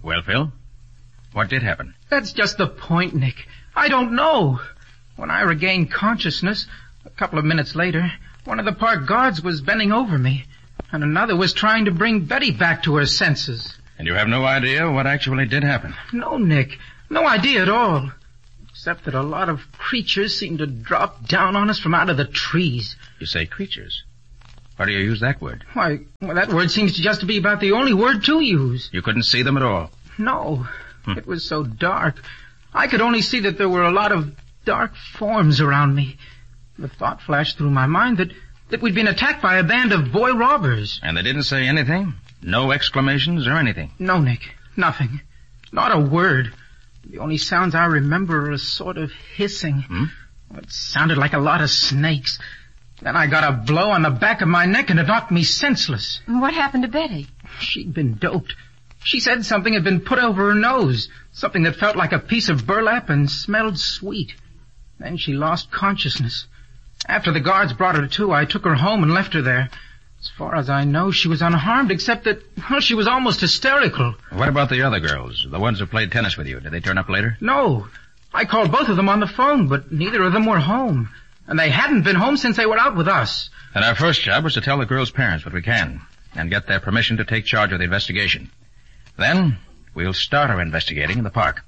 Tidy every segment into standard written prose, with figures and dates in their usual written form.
Well, Phil, what did happen? That's just the point, Nick. I don't know. When I regained consciousness, a couple of minutes later, one of the park guards was bending over me, and another was trying to bring Betty back to her senses. And you have no idea what actually did happen? No, Nick. No idea at all. Except that a lot of creatures seemed to drop down on us from out of the trees. You say creatures. Why do you use that word? Why, well, that word seems just to be about the only word to use. You couldn't see them at all? No. It was so dark. I could only see that there were a lot of dark forms around me. The thought flashed through my mind that we'd been attacked by a band of boy robbers. And they didn't say anything? No exclamations or anything? No, Nick. Nothing. Not a word. The only sounds I remember are a sort of hissing. It sounded like a lot of snakes. Then I got a blow on the back of my neck and it knocked me senseless. What happened to Betty? She'd been doped. She said something had been put over her nose. Something that felt like a piece of burlap and smelled sweet. Then she lost consciousness. After the guards brought her to, I took her home and left her there. As far as I know, she was unharmed, except that, well, she was almost hysterical. What about the other girls, the ones who played tennis with you? Did they turn up later? No. I called both of them on the phone, but neither of them were home. And they hadn't been home since they were out with us. And our first job was to tell the girls' parents what we can, and get their permission to take charge of the investigation. Then, we'll start our investigating in the park.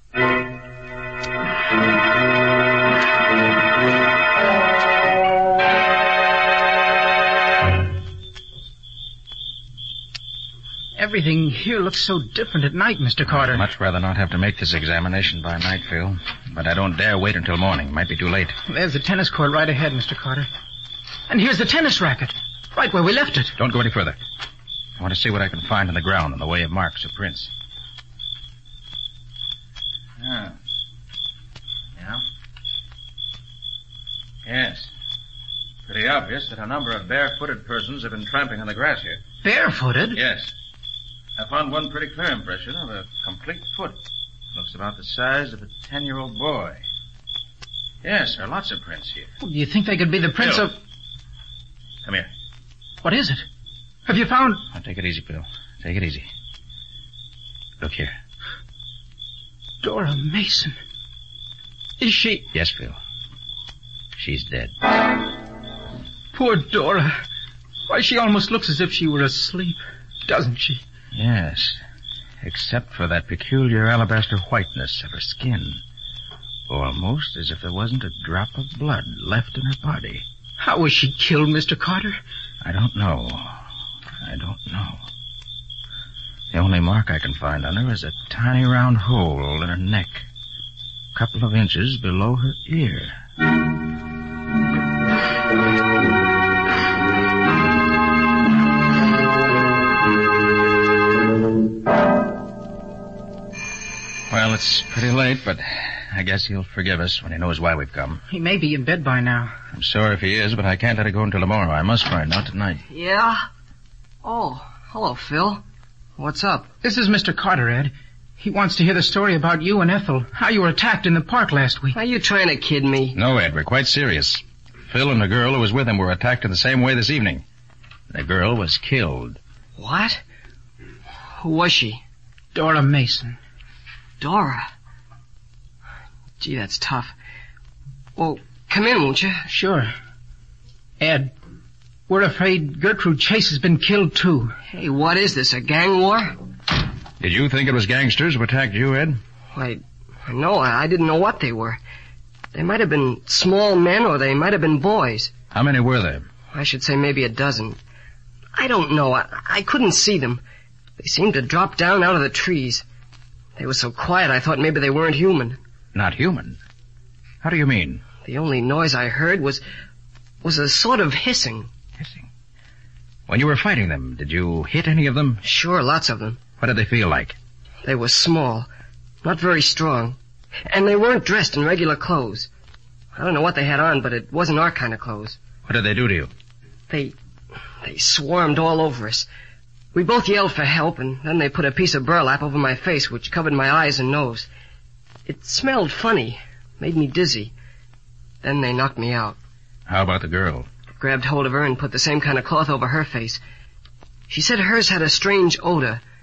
Everything here looks so different at night, Mr. Carter. I'd much rather not have to make this examination by night, Phil. But I don't dare wait until morning. Might be too late. There's the tennis court right ahead, Mr. Carter. And here's the tennis racket, right where we left it. Don't go any further. I want to see what I can find in the ground in the way of marks or prints. Yeah. Yes. Pretty obvious that a number of barefooted persons have been tramping on the grass here. Barefooted? Yes. I found one pretty clear impression of a complete foot. Looks about the size of a 10-year-old boy. Yes, there are lots of prints here. Well, do you think they could be the prints Phil. of... Come here. What is it? Have you found... Now, take it easy, Phil. Take it easy. Look here. Dora Mason. Is she... Yes, Phil. She's dead. Poor Dora. Why, she almost looks as if she were asleep, doesn't she? Yes. Except for that peculiar alabaster whiteness of her skin. Almost as if there wasn't a drop of blood left in her body. How was she killed, Mr. Carter? I don't know. The only mark I can find on her is a tiny round hole in her neck. A couple of inches below her ear. Well, it's pretty late, but I guess he'll forgive us when he knows why we've come. He may be in bed by now. I'm sorry if he is, but I can't let it go until tomorrow. I must find out tonight. Yeah? Oh, hello, Phil. What's up? This is Mr. Carter, Ed. He wants to hear the story about you and Ethel, how you were attacked in the park last week. Are you trying to kid me? No, Ed, we're quite serious. Phil and the girl who was with him were attacked in the same way this evening. The girl was killed. What? Who was she? Dora Mason. Dora? Gee, that's tough. Well, come in, won't you? Sure. Ed, we're afraid Gertrude Chase has been killed, too. Hey, what is this, a gang war? Did you think it was gangsters who attacked you, Ed? No, I didn't know what they were. They might have been small men or they might have been boys. How many were there? I should say maybe a dozen. I don't know. I couldn't see them. They seemed to drop down out of the trees. They were so quiet I thought maybe they weren't human. Not human? How do you mean? The only noise I heard was a sort of hissing. Hissing? When you were fighting them, did you hit any of them? Sure, lots of them. What did they feel like? They were small, not very strong, and they weren't dressed in regular clothes. I don't know what they had on, but it wasn't our kind of clothes. What did they do to you? They swarmed all over us. We both yelled for help, and then they put a piece of burlap over my face, which covered my eyes and nose. It smelled funny, made me dizzy. Then they knocked me out. How about the girl? Grabbed hold of her and put the same kind of cloth over her face. She said hers had a strange odor,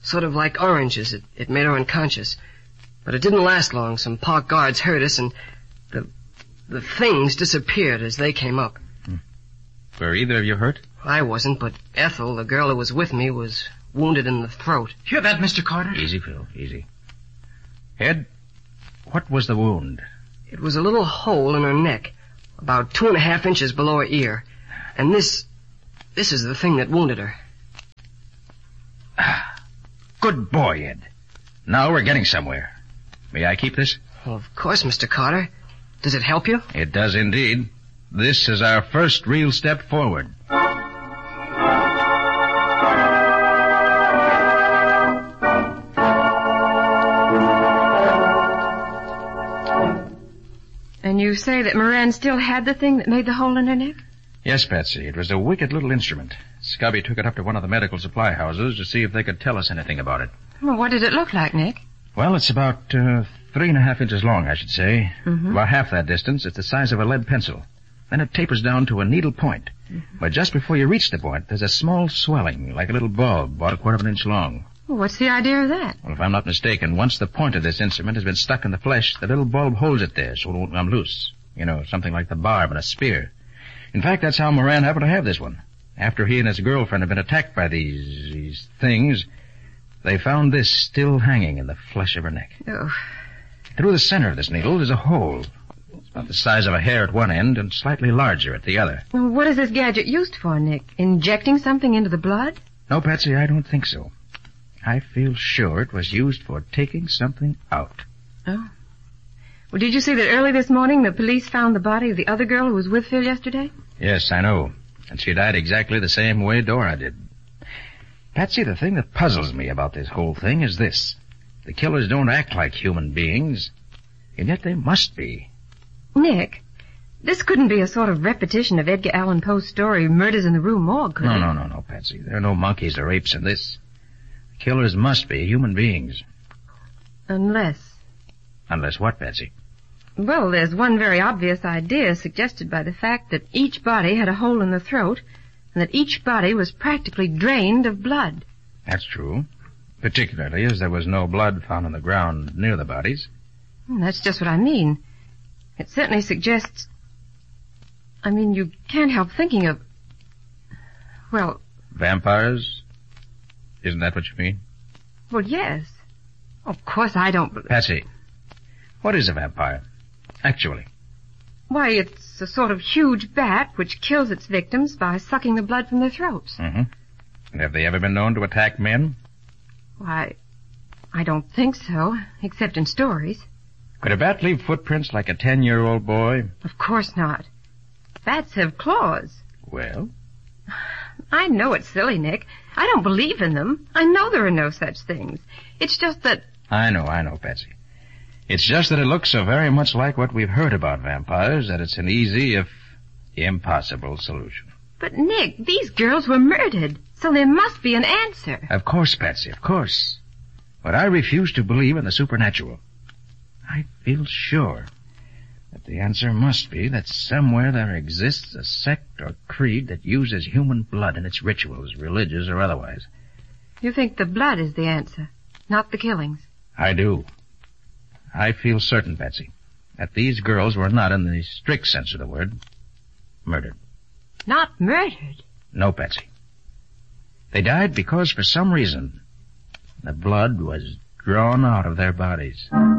sort of like oranges. It made her unconscious. But it didn't last long. Some park guards heard us, and the things disappeared as they came up. Were either of you hurt? I wasn't, but Ethel, the girl who was with me, was wounded in the throat. Hear that, Mr. Carter? Easy, Phil, easy. Ed, what was the wound? It was a little hole in her neck, about 2.5 inches below her ear. And this is the thing that wounded her. Good boy, Ed. Now we're getting somewhere. May I keep this? Well, of course, Mr. Carter. Does it help you? It does indeed. This is our first real step forward. And you say that Moran still had the thing that made the hole in her neck? Yes, Patsy. It was a wicked little instrument. Scubby took it up to one of the medical supply houses to see if they could tell us anything about it. Well, what did it look like, Nick? Well, it's about 3.5 inches long, I should say. Mm-hmm. About half that distance, it's the size of a lead pencil. Then it tapers down to a needle point. Mm-hmm. But just before you reach the point, there's a small swelling, like a little bulb, about 1/4 inch long. Well, what's the idea of that? Well, if I'm not mistaken, once the point of this instrument has been stuck in the flesh, the little bulb holds it there so it won't come loose. You know, something like the barb in a spear. In fact, that's how Moran happened to have this one. After he and his girlfriend had been attacked by these things, they found this still hanging in the flesh of her neck. Oh. Through the center of this needle, there's a hole. It's about the size of a hair at one end and slightly larger at the other. Well, what is this gadget used for, Nick? Injecting something into the blood? No, Patsy, I don't think so. I feel sure it was used for taking something out. Oh. Well, did you see that early this morning the police found the body of the other girl who was with Phil yesterday? Yes, I know. And she died exactly the same way Dora did. Patsy, the thing that puzzles me about this whole thing is this. The killers don't act like human beings, and yet they must be. Nick, this couldn't be a sort of repetition of Edgar Allan Poe's story, Murders in the Rue Morgue, could it? No, Patsy. There are no monkeys or apes in this. The killers must be human beings. Unless... Unless what, Patsy? Well, there's one very obvious idea suggested by the fact that each body had a hole in the throat and that each body was practically drained of blood. That's true. Particularly as there was no blood found on the ground near the bodies. That's just what I mean. It certainly suggests... I mean, you can't help thinking of... Well... Vampires? Isn't that what you mean? Well, yes. Of course I don't... Patsy, what is a vampire? Actually. Why, it's a sort of huge bat which kills its victims by sucking the blood from their throats. Mm-hmm. And have they ever been known to attack men? Why, I don't think so, except in stories. Could a bat leave footprints like a 10-year-old boy? Of course not. Bats have claws. Well? I know it's silly, Nick. I don't believe in them. I know there are no such things. It's just that... I know, Patsy. It's just that it looks so very much like what we've heard about vampires that it's an easy, if impossible, solution. But, Nick, these girls were murdered, so there must be an answer. Of course, Patsy, of course. But I refuse to believe in the supernatural. I feel sure that the answer must be that somewhere there exists a sect or creed that uses human blood in its rituals, religious or otherwise. You think the blood is the answer, not the killings? I do. I feel certain, Patsy, that these girls were not, in the strict sense of the word, murdered. Not murdered? No, Patsy. They died because, for some reason, the blood was drawn out of their bodies.